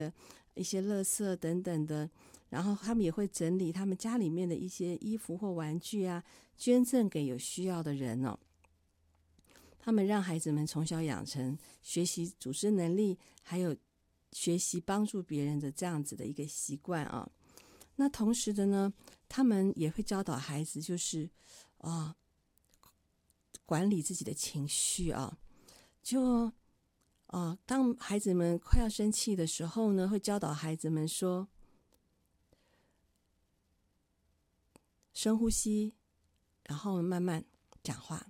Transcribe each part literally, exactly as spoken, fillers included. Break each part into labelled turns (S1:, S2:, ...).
S1: 一些垃圾等等的，然后他们也会整理他们家里面的一些衣服或玩具啊，捐赠给有需要的人哦。他们让孩子们从小养成学习组织能力，还有学习帮助别人的这样子的一个习惯啊。那同时的呢，他们也会教导孩子，就是啊，管理自己的情绪啊。就啊，当孩子们快要生气的时候呢，会教导孩子们说，深呼吸，然后慢慢讲话，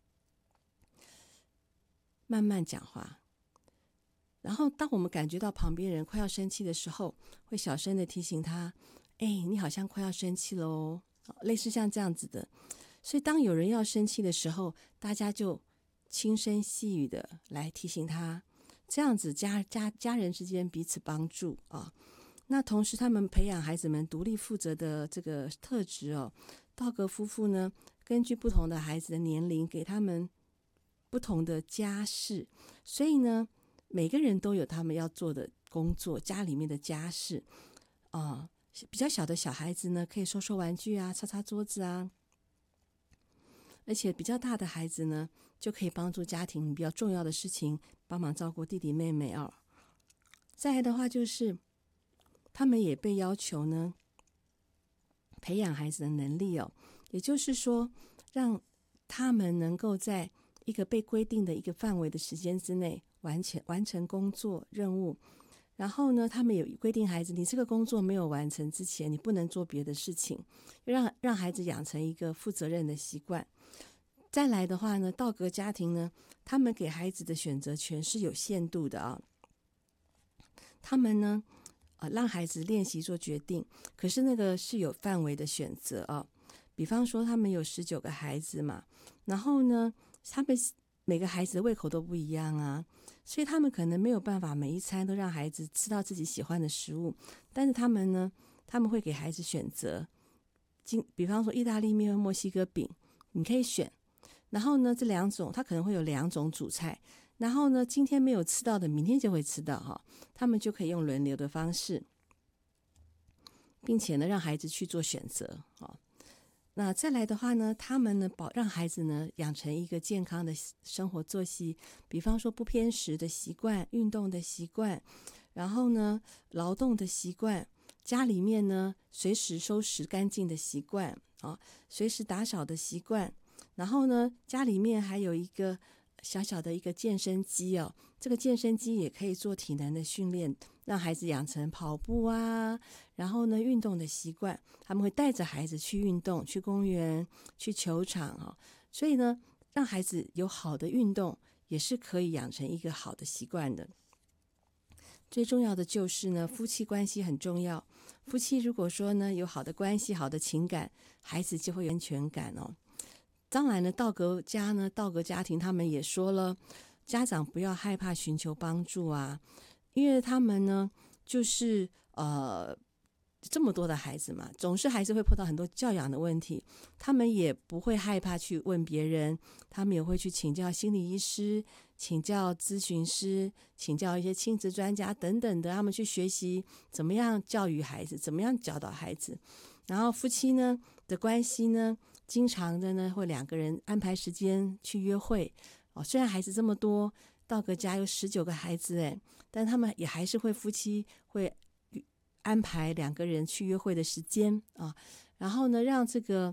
S1: 慢慢讲话。然后当我们感觉到旁边人快要生气的时候，会小声的提醒他，哎，你好像快要生气了哦，类似像这样子的。所以当有人要生气的时候，大家就轻声细语的来提醒他，这样子家家家人之间彼此帮助啊。那同时他们培养孩子们独立负责的这个特质哦。道格夫妇呢，根据不同的孩子的年龄，给他们不同的家事，所以呢，每个人都有他们要做的工作，家里面的家事啊。比较小的小孩子呢，可以收收玩具啊，擦擦桌子啊。而且比较大的孩子呢，就可以帮助家庭比较重要的事情，帮忙照顾弟弟妹妹哦。再来的话就是，他们也被要求呢，培养孩子的能力哦，也就是说，让他们能够在一个被规定的一个范围的时间之内完成完成工作任务。然后呢，他们有规定孩子，你这个工作没有完成之前，你不能做别的事情，让让孩子养成一个负责任的习惯。再来的话呢，道格家庭呢，他们给孩子的选择权是有限度的啊。他们呢，呃，让孩子练习做决定，可是那个是有范围的选择啊。比方说，他们有十九个孩子嘛，然后呢，他们每个孩子的胃口都不一样啊，所以他们可能没有办法每一餐都让孩子吃到自己喜欢的食物。但是他们呢，他们会给孩子选择，比方说意大利面和墨西哥饼，你可以选。然后呢，这两种他可能会有两种主菜，然后呢，今天没有吃到的，明天就会吃到哈。他们就可以用轮流的方式，并且呢，让孩子去做选择啊。那再来的话呢，他们呢保让孩子呢养成一个健康的生活作息，比方说不偏食的习惯、运动的习惯，然后呢劳动的习惯，家里面呢随时收拾干净的习惯啊，随时打扫的习惯，然后呢家里面还有一个小小的一个健身机哦，这个健身机也可以做体能的训练，让孩子养成跑步啊，然后呢运动的习惯。他们会带着孩子去运动，去公园，去球场哦。所以呢，让孩子有好的运动，也是可以养成一个好的习惯的。最重要的就是呢，夫妻关系很重要。夫妻如果说呢有好的关系、好的情感，孩子就会有安全感哦。当然呢，道格家呢，道格家庭他们也说了，家长不要害怕寻求帮助啊，因为他们呢，就是呃这么多的孩子嘛，总是还是会碰到很多教养的问题，他们也不会害怕去问别人，他们也会去请教心理医师、请教咨询师、请教一些亲子专家等等的，他们去学习怎么样教育孩子，怎么样教导孩子。然后夫妻呢的关系呢，经常的呢会两个人安排时间去约会哦。虽然孩子这么多，道格家有十九个孩子哎，但他们也还是会夫妻会安排两个人去约会的时间啊，然后呢，让这个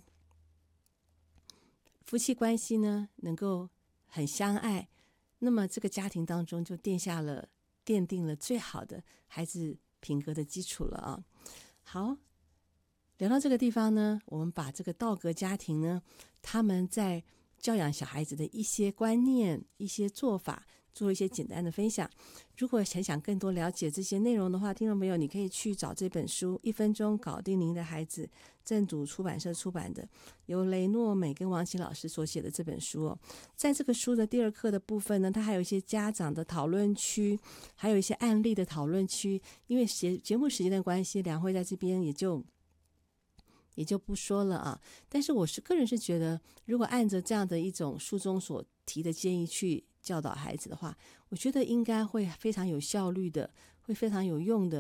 S1: 夫妻关系呢能够很相爱，那么这个家庭当中就奠下了奠定了最好的孩子品格的基础了啊。好，聊到这个地方呢，我们把这个道格家庭呢，他们在教养小孩子的一些观念、一些做法，做一些简单的分享。如果很想更多了解这些内容的话，听众朋友你可以去找这本书《一分钟搞定您的孩子》，正读出版社出版的，由雷诺美跟王琦老师所写的这本书哦。在这个书的第二课的部分呢，它还有一些家长的讨论区，还有一些案例的讨论区。因为节节目时间的关系，梁慧在这边也就也就不说了啊。但是我是个人是觉得，如果按着这样的一种书中所提的建议去教导孩子的话，我觉得应该会非常有效率的，会非常有用的。